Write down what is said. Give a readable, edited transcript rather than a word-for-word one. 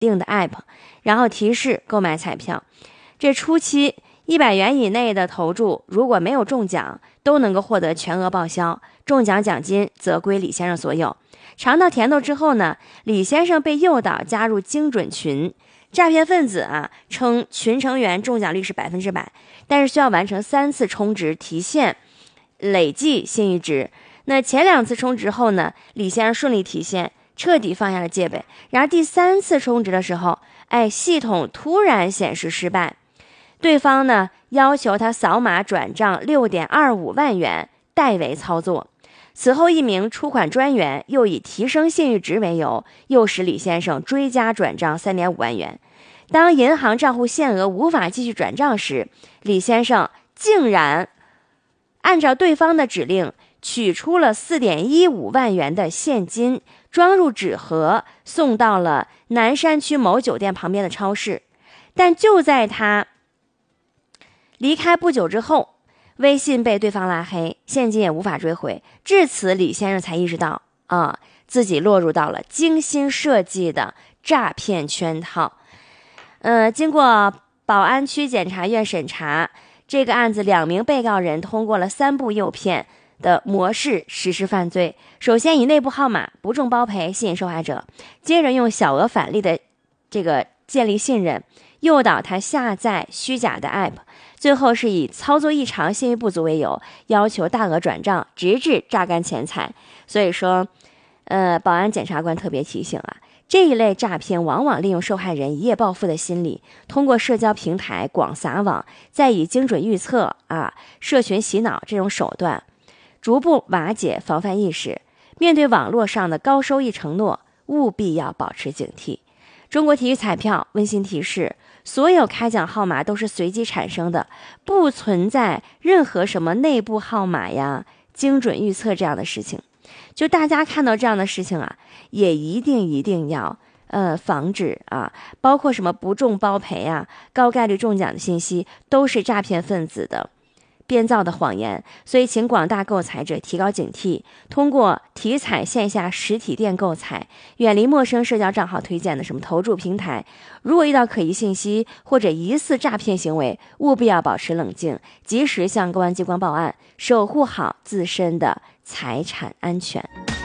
定的 app， 然后提示购买彩票。这初期100元以内的投注，如果没有中奖，都能够获得全额报销，中奖奖金则归李先生所有。尝到甜头之后呢，李先生被诱导加入精准群，诈骗分子称群成员中奖率是100%，但是需要完成3次充值提现，累计信誉值。那前2次充值后呢，李先生顺利提现，彻底放下了戒备。然而第3次充值的时候，系统突然显示失败，对方呢要求他扫码转账6.25万元代为操作。此后一名出款专员又以提升信誉值为由，又使李先生追加转账3.5万元。当银行账户限额无法继续转账时，李先生竟然按照对方的指令取出了4.15万元的现金，装入纸盒，送到了南山区某酒店旁边的超市。但就在他离开不久之后，微信被对方拉黑，现金也无法追回。至此，李先生才意识到自己落入到了精心设计的诈骗圈套。经过宝安区检察院审查，这个案子2名被告人通过了3步诱骗的模式实施犯罪。首先以内部号码不中包赔吸引受害者，接着用小额返利的这个建立信任，诱导他下载虚假的 app， 最后是以操作异常、信誉不足为由，要求大额转账，直至榨干钱财。所以说，保安检察官特别提醒这一类诈骗往往利用受害人一夜暴富的心理，通过社交平台广撒网，再以精准预测社群洗脑这种手段，逐步瓦解防范意识。面对网络上的高收益承诺，务必要保持警惕。中国体育彩票温馨提示，所有开奖号码都是随机产生的，不存在任何什么内部号码呀、精准预测这样的事情。就大家看到这样的事情也一定要防止包括什么不中包赔高概率中奖的信息，都是诈骗分子的编造的谎言。所以请广大购彩者提高警惕，通过体彩线下实体店购彩，远离陌生社交账号推荐的什么投注平台。如果遇到可疑信息或者疑似诈骗行为，务必要保持冷静，及时向公安机关报案，守护好自身的财产安全。